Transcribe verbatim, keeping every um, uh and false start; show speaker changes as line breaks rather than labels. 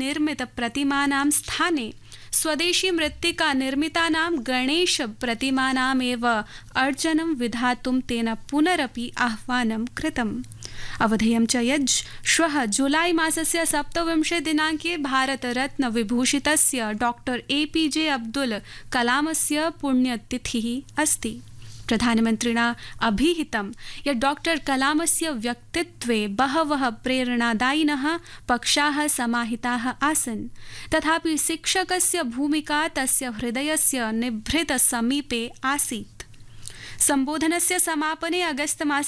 निर्मितप्रतिमानां स्थाने स्वदेशी मृत्तिका निर्मितानां गणेशप्रतिमानामेव अर्जनं विधातुं तेन पुनरपि आह्वानं कृतम्। अवधेयं च यत् श्वः जुलाई मासस्य सप्तविंशे दिनाङ्के भारतरत्न विभूषितस्य डॉक्टर ए पी जे अब्दुल कलामस्य पुण्यतिथिः अस्ति। प्रधानमन्त्रिणा अभिहितं यत् डॉक्टर कलामस्य व्यक्तित्वे बहवः प्रेरणादायिनः पक्षाः समाहिताः आसन्, तथापि शिक्षकस्य भूमिका तस्य हृदयस्य निभृतसमीपे आसीत्। सम्बोधनस्य समापने अगस्त मास